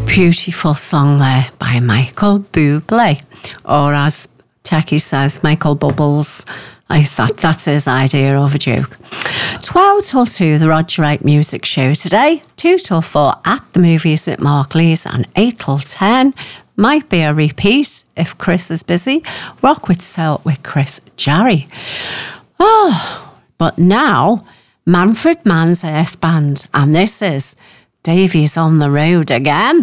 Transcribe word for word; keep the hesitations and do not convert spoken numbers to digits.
Beautiful song there by Michael Bublé, or as Techie says, Michael Bubbles. I thought that's his idea of a joke. twelve till two, the Roger Wright Music Show today. two till four, At the Movies with Mark Lees, and eight till ten might be a repeat if Chris is busy. Rock with Soul with Chris Jarry. Oh, but now, Manfred Mann's Earth Band, and this is Davy's on the Road Again.